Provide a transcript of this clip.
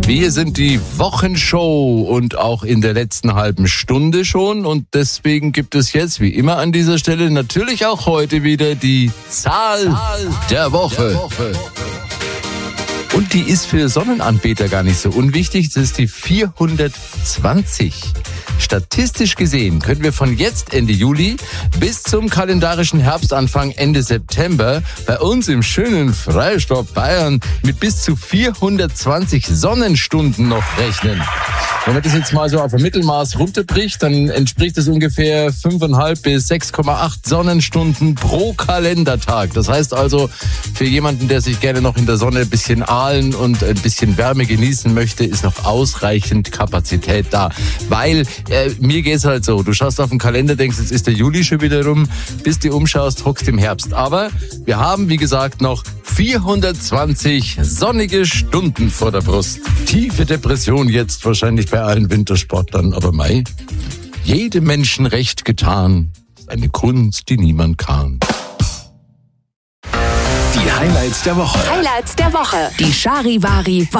Wir sind die Wochenshow und auch in der letzten halben Stunde schon. Und deswegen gibt es jetzt, wie immer an dieser Stelle, natürlich auch heute wieder die Zahl der Woche. Und die ist für Sonnenanbeter gar nicht so unwichtig. Das ist die 420. Statistisch gesehen können wir von jetzt Ende Juli bis zum kalendarischen Herbstanfang Ende September bei uns im schönen Freistaat Bayern mit bis zu 420 Sonnenstunden noch rechnen. Wenn man das jetzt mal so auf ein Mittelmaß runterbricht, dann entspricht das ungefähr 5,5 bis 6,8 Sonnenstunden pro Kalendertag. Das heißt also, für jemanden, der sich gerne noch in der Sonne ein bisschen ahlen und ein bisschen Wärme genießen möchte, ist noch ausreichend Kapazität da. Weil mir geht's halt so, du schaust auf den Kalender, denkst, jetzt ist der Juli schon wieder rum, bis du umschaust, hockst im Herbst. Aber wir haben, wie gesagt, noch 420 sonnige Stunden vor der Brust. Tiefe Depression jetzt wahrscheinlich bei allen Wintersportlern, aber mei, jedem Menschen recht getan, ist eine Kunst, die niemand kann. Die Highlights der Woche. Die Charivari